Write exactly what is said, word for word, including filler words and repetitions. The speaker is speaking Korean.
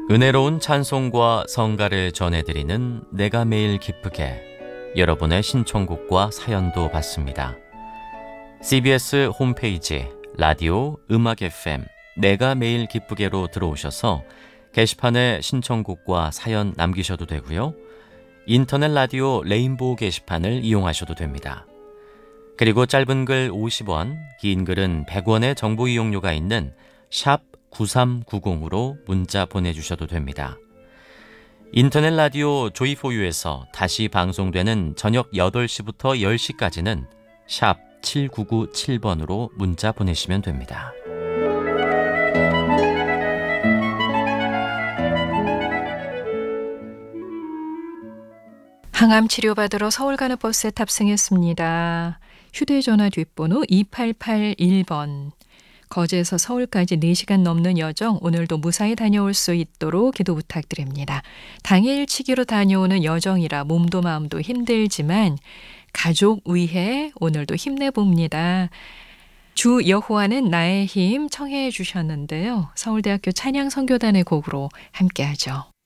은혜로운 찬송과 성가를 전해드리는 내가 매일 기쁘게, 여러분의 신청곡과 사연도 받습니다. 씨비에스 홈페이지 라디오 음악 에프엠 내가 매일 기쁘게로 들어오셔서 게시판에 신청곡과 사연 남기셔도 되고요. 인터넷 라디오 레인보우 게시판을 이용하셔도 됩니다. 그리고 짧은 글 오십 원, 긴 글은 백 원의 정보 이용료가 있는 샵 구삼구공으로 문자 보내주셔도 됩니다. 인터넷 라디오 조이포유에서 다시 방송되는 저녁 여덟 시부터 열 시까지는 샵 칠구구칠 번으로 문자 보내시면 됩니다. 항암 치료받으러 서울 가는 버스에 탑승했습니다. 휴대전화 뒷번호 이팔팔일 번. 거제에서 서울까지 네 시간 넘는 여정, 오늘도 무사히 다녀올 수 있도록 기도 부탁드립니다. 당일치기로 다녀오는 여정이라 몸도 마음도 힘들지만 가족 위해 오늘도 힘내봅니다. 주 여호와는 나의 힘 청해 주셨는데요. 서울대학교 찬양선교단의 곡으로 함께하죠.